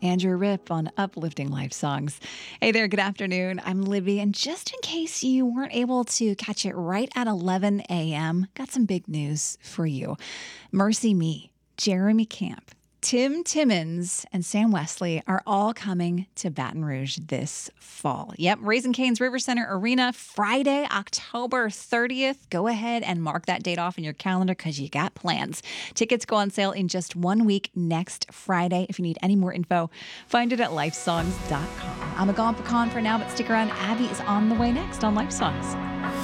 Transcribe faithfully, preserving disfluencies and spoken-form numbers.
Andrew Rip on Uplifting Life Songs. Hey there, good afternoon. I'm Libby, and just in case you weren't able to catch it right at eleven a.m., got some big news for you. Mercy Me, Jeremy Camp, Tim Timmons, and Sam Wesley are all coming to Baton Rouge this fall. Yep, Raising Cane's River Center Arena, Friday, October thirtieth. Go ahead and mark that date off in your calendar because you got plans. Tickets go on sale in just one week next Friday. If you need any more info, find it at lifesongs dot com. I'm Agon Pecan for now, but stick around. Abby is on the way next on Life Songs.